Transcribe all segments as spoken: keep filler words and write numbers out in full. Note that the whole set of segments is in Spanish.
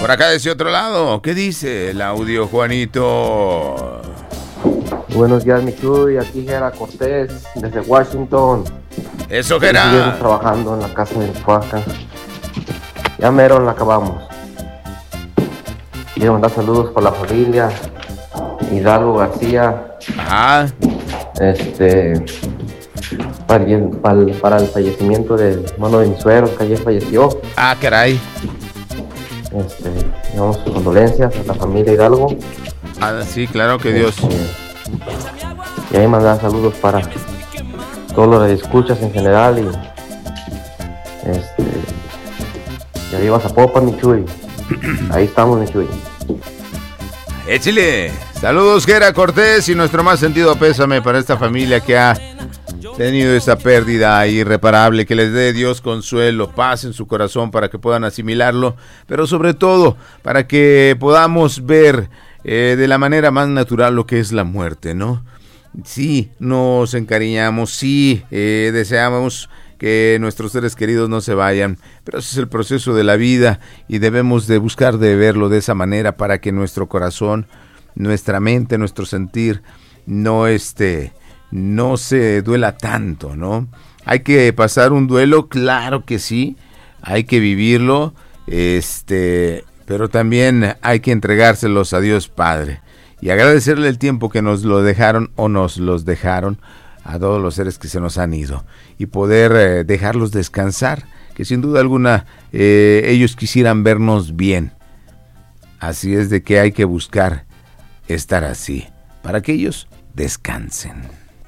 Por acá de ese otro lado, ¿qué dice el audio, Juanito? Buenos días, mi Chuy, aquí Gera Cortés, desde Washington. Eso, Gera. Seguimos trabajando en la casa de Oaxaca. Ya mero la acabamos. Quiero mandar saludos por la familia. Hidalgo García. Ajá. Este... Para el, para, el, para el fallecimiento del hermano de mi suegro, que ayer falleció. Ah, caray. Este, digamos sus condolencias a la familia Hidalgo. Ah, sí, claro que Dios. Este, y ahí mandar saludos para todos los que escuchas en general y este y arriba Zapopan, mi Chuy. Ahí estamos, mi Chuy. Échale. Saludos, Gera Cortés, y nuestro más sentido pésame para esta familia que ha tenido esa pérdida irreparable. Que les dé Dios consuelo, paz en su corazón para que puedan asimilarlo, pero sobre todo para que podamos ver eh, de la manera más natural lo que es la muerte, ¿no? Sí, nos encariñamos, sí, eh, deseamos que nuestros seres queridos no se vayan, pero ese es el proceso de la vida y debemos de buscar de verlo de esa manera para que nuestro corazón, nuestra mente, nuestro sentir no este, no se duela tanto, ¿no? Hay que pasar un duelo, claro que sí, hay que vivirlo, este, pero también hay que entregárselos a Dios Padre y agradecerle el tiempo que nos lo dejaron o nos los dejaron a todos los seres que se nos han ido y poder eh, dejarlos descansar, que sin duda alguna eh, ellos quisieran vernos bien. Así es de que hay que buscar estar así, para que ellos descansen.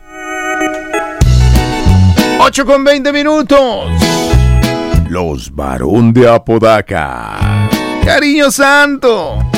ocho con veinte minutos. Los Barón de Apodaca. Cariño santo.